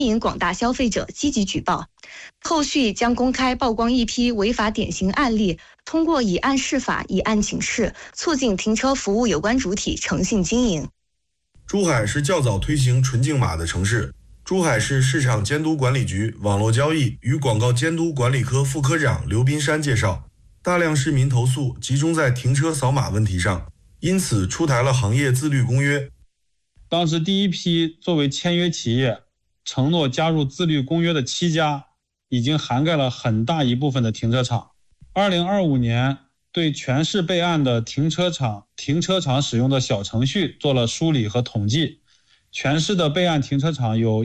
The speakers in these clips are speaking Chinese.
引广大消费者积极举报，后续将公开曝光一批违法典型案例，通过以案释法、以案请示，促进停车服务有关主体诚信经营。 珠海是较早推行纯净码的城市。珠海市市场监督管理局网络交易与广告监督管理科副科长刘斌山介绍，大量市民投诉集中在停车扫码问题上，因此出台了行业自律公约。 当时第一批作为签约企业承诺加入自律公约的7家，已经涵盖了很大一部分的停车场。2025年对全市备案的停车场使用的小程序做了梳理和统计，全市的备案停车场有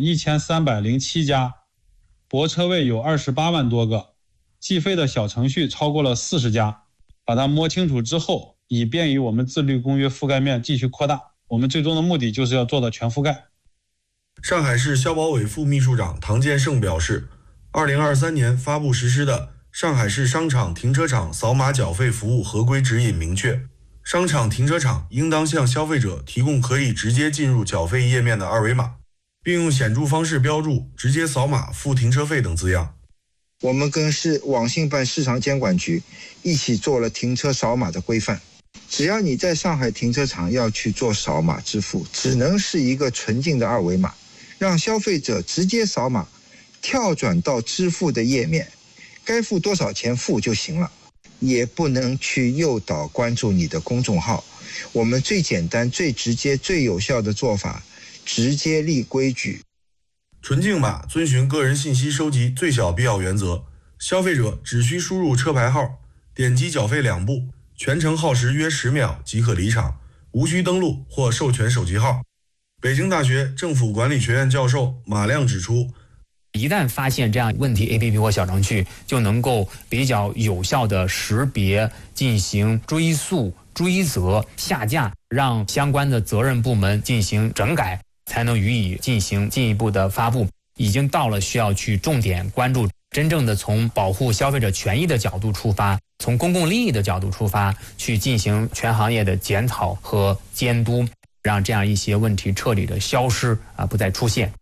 1307家，泊车位有28万多个，计费的小程序超过了40家。把它摸清楚之后，以便于我们自律公约覆盖面继续扩大。我们最终的目的就是要做到全覆盖。 上海市消保委副秘书长唐建胜表示，2023年发布实施的上海市商场停车场扫码缴费服务合规指引明确，商场停车场应当向消费者提供可以直接进入缴费页面的二维码，并用显著方式标注直接扫码付停车费等字样。 我们跟市网信办市场监管局一起做了停车扫码的规范，只要你在上海停车场要去做扫码支付，只能是一个纯净的二维码，让消费者直接扫码跳转到支付的页面，该付多少钱付就行了，也不能去诱导关注你的公众号。我们最简单、最直接、最有效的做法，直接立规矩。 纯净码遵循个人信息收集最小必要原则，消费者只需输入车牌号，点击缴费2步，全程耗时约10秒即可离场，无需登录或授权手机号。北京大学政府管理学院教授马亮指出， 一旦发现这样问题 APP 或小程序，就能够比较有效的识别、进行追溯、追责、下架，让相关的责任部门进行整改，才能予以进行进一步的发布。已经到了需要去重点关注，真正的从保护消费者权益的角度出发，从公共利益的角度出发，去进行全行业的检讨和监督，让这样一些问题彻底的消失，不再出现。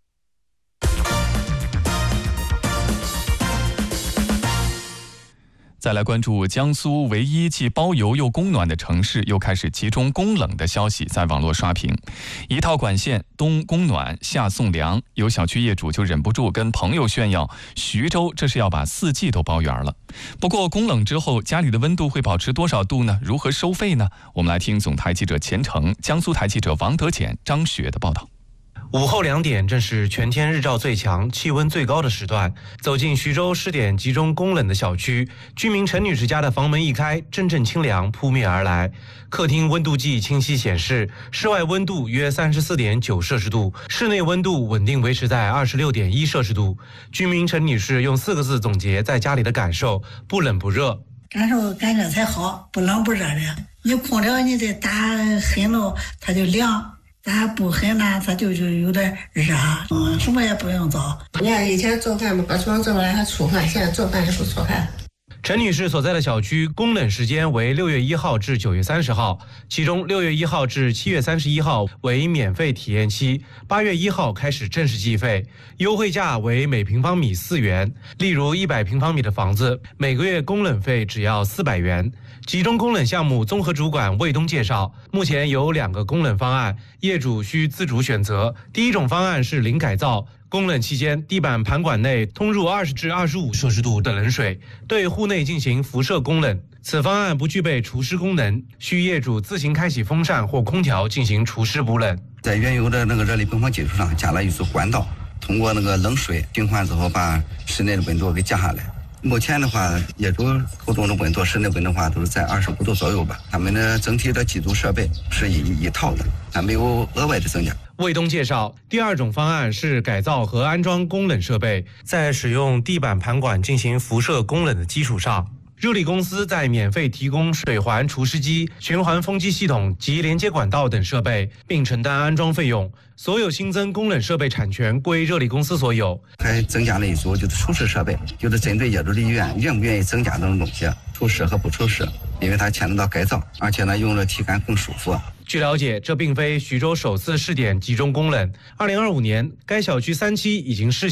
再来关注江苏唯一既包邮又供暖的城市又开始集中供冷的消息在网络刷屏。一套管线，冬供暖，夏送凉，有小区业主就忍不住跟朋友炫耀，徐州这是要把4季都包圆了。不过供冷之后，家里的温度会保持多少度呢？如何收费呢？我们来听总台记者钱成、江苏台记者王德简、张学的报道。 午后2点正是全天日照最强、气温最高的时段。走进徐州试点集中供冷的小区，居民陈女士家的房门一开，阵阵清凉扑面而来。客厅温度计清晰显示，室外温度约34.9摄氏度，室内温度稳定维持在26.1摄氏度。居民陈女士用4个字总结在家里的感受：不冷不热。 感觉才好，不冷不热的。你空调你再打狠了，它就凉。打不狠呢，它就有点热，什么也不用做。 你看以前做饭嘛，把床做过来还出汗，现在做饭是不出汗。 陈女士所在的小区供冷时间为6月1号至9月30号，其中6月1号至7月31号为免费体验期，8月1号开始正式计费，优惠价为每平方米4元。例如100平方米的房子，每个月供冷费只要400元。集中供冷项目综合主管魏东介绍，目前有2个供冷方案，业主需自主选择。第一种方案是零改造，供冷期间地板盘管内通入20至25摄氏度的冷水，对户内进行辐射供冷。此方案不具备除湿功能，需业主自行开启风扇或空调进行除湿补冷。 在原有的那个热力奔放基础上加了一组管道，通过那个冷水循环之后，把室内的温度给降下来。目前的话，业主口中的温度、室内温度的话都是在25度左右吧。他们的整体的机组设备是一套的，还没有额外的增加。 魏东介绍，第2种方案是改造和安装供冷设备，在使用地板盘管进行辐射供冷的基础上，热力公司在免费提供水环除湿机、循环风机系统及连接管道等设备，并承担安装费用。所有新增供冷设备产权归热力公司所有。 还增加了一组就是除湿设备，就是针对业主的意愿，愿不愿意增加这种东西，除湿和不除湿，因为它牵扯到改造，而且呢用着体感更舒服。 据了解，这并非徐州首次试点集中供冷。2025年，该小区3期已经试